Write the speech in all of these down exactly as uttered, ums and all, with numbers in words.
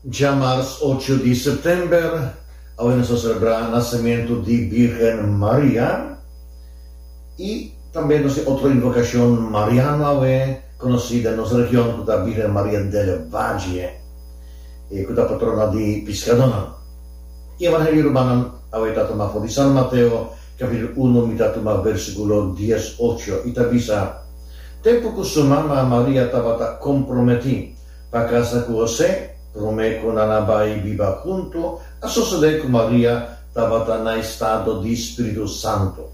Já março oito de setembro, vamos celebrar o nascimento de Virgem Maria e também nossa outra invocação mariana é conhecida na nossa região como Virgem Maria del Valle, e como a patrona de Piscadona. E o Evangelho Romano é dado di San Matteo, capítulo uno, mitad versículo diciotto, e avisa: tempo que sua mamãe Maria estava comprometida para casar com você, promete que não vai viver junto, a suceder que Maria estava no estado de Espírito Santo.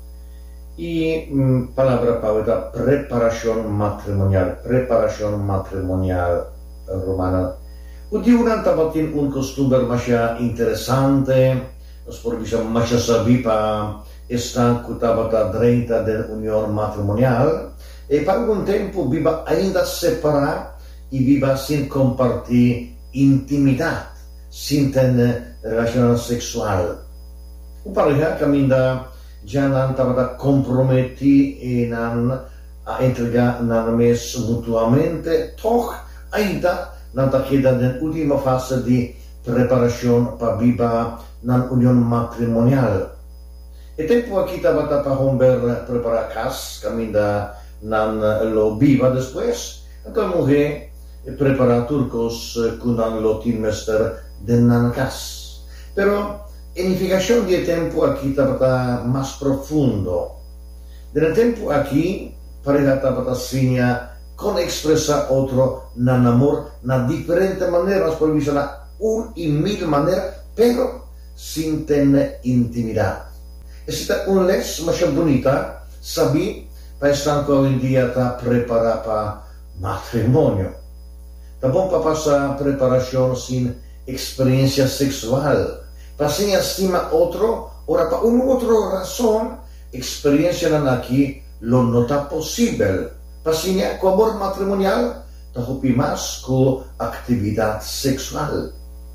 E hum, palavra para a preparação matrimonial, preparação matrimonial romana. O dia não estava tendo um costume mais interessante, nós podemos mais saber para estar que estava dentro da união matrimonial, e para algum tempo viva ainda separado e viva sem compartilhar intimidade, sem ter relação sexual. O pareja caminha já não estava comprometido e não a entregar nada mais mutuamente, toch ainda não está quedando na última fase de preparação para viver na união matrimonial. E tempo aqui estava para romper, preparar a casa, caminha não lo viva depois, então a mulher prepara turcos que não lo timester de na casa. Pero a unificação de tempo aqui estava mais profundo. De tempo aqui, pareja estava assim, com expressar outro na amor, na diferente maneira, nós podemos falar um e mil maneiras, pero sem ter intimidade. Esta é uma les mais bonita, sabe, para estar que hoje em dia está preparado para matrimônio. Tá bom para passar preparação sem experiência sexual, para sem estima outro, ora para uma outra razão, experiência não aqui, lo não está possível. Para sem com amor matrimonial, tá roupi mais com atividade sexual.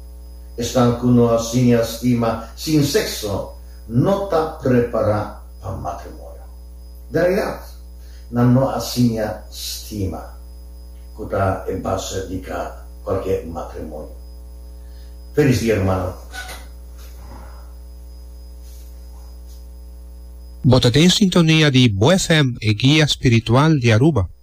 Estão com uma assim estima sem sexo, não está preparado para matrimônio. De verdade, não há assim estima que está em base de qualquer matrimônio. Feliz dia, hermano. Botate em sintonia de Boa F M e Guia Espiritual de Aruba.